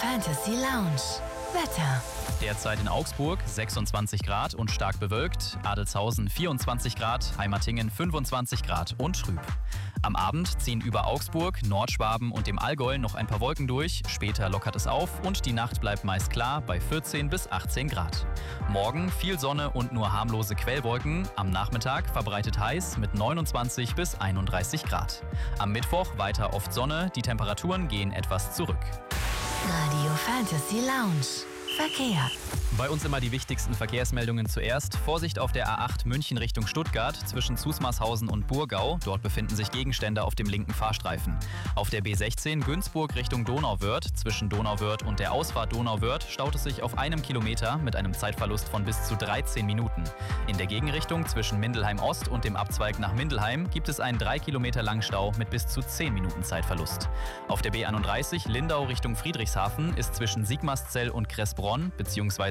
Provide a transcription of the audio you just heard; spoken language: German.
Fantasy Lounge. Wetter. Derzeit in Augsburg 26 Grad und stark bewölkt, Adelzhausen 24 Grad, Heimatingen 25 Grad und trüb. Am Abend ziehen über Augsburg, Nordschwaben und dem Allgäu noch ein paar Wolken durch, später lockert es auf und die Nacht bleibt meist klar bei 14 bis 18 Grad. Morgen viel Sonne und nur harmlose Quellwolken, am Nachmittag verbreitet heiß mit 29 bis 31 Grad. Am Mittwoch weiter oft Sonne, die Temperaturen gehen etwas zurück. Radio Fantasy Lounge. Verkehr. Bei uns immer die wichtigsten Verkehrsmeldungen zuerst. Vorsicht auf der A8 München Richtung Stuttgart zwischen Zusmarshausen und Burgau. Dort befinden sich Gegenstände auf dem linken Fahrstreifen. Auf der B16 Günzburg Richtung Donauwörth zwischen Donauwörth und der Ausfahrt Donauwörth staut es sich auf 1 Kilometer mit einem Zeitverlust von bis zu 13 Minuten. In der Gegenrichtung zwischen Mindelheim Ost und dem Abzweig nach Mindelheim gibt es einen 3 Kilometer langen Stau mit bis zu 10 Minuten Zeitverlust. Auf der B31 Lindau Richtung Friedrichshafen ist zwischen Sigmarszell und Kressbronn bzw.